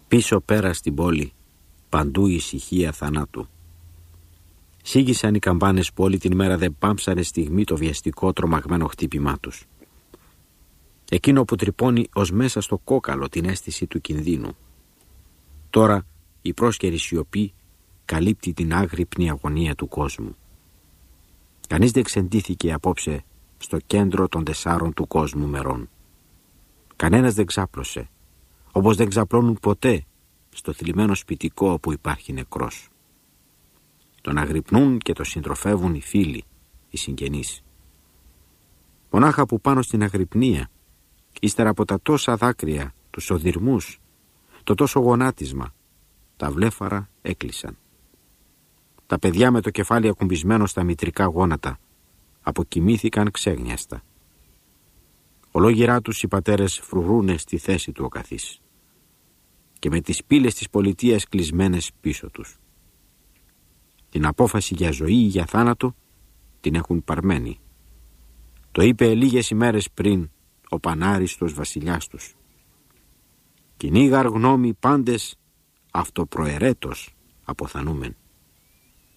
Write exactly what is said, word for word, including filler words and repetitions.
Πίσω πέρα στην πόλη, παντού η ησυχία θανάτου. Σίγησαν οι καμπάνες που όλη την μέρα δεν πάμψανε στιγμή το βιαστικό τρομαγμένο χτύπημά τους. Εκείνο που τρυπώνει ως μέσα στο κόκαλο την αίσθηση του κινδύνου. Τώρα η πρόσκαιρη σιωπή καλύπτει την άγρυπνη αγωνία του κόσμου. Κανείς δεν ξεντήθηκε απόψε στο κέντρο των τεσσάρων του κόσμου μερών. Κανένας δεν ξάπλωσε, όπως δεν ξαπλώνουν ποτέ στο θλιμμένο σπιτικό όπου υπάρχει νεκρός. Τον αγρυπνούν και τον συντροφεύουν οι φίλοι, οι συγγενείς. Μονάχα που πάνω στην αγρυπνία, ύστερα από τα τόσα δάκρυα, τους οδυρμούς, το τόσο γονάτισμα, τα βλέφαρα έκλεισαν. Τα παιδιά με το κεφάλι ακουμπισμένο στα μητρικά γόνατα αποκοιμήθηκαν ξέγνιαστα. Ολόγυρά τους οι πατέρες φρουρούνε στη θέση του ο καθής και με τις πύλες της πολιτείας κλεισμένες πίσω τους. Την απόφαση για ζωή ή για θάνατο την έχουν παρμένη. Το είπε λίγες ημέρες πριν ο πανάριστος βασιλιάς τους. Κυνήγαρ γνώμη πάντες αυτοπροαιρέτως αποθανούμεν.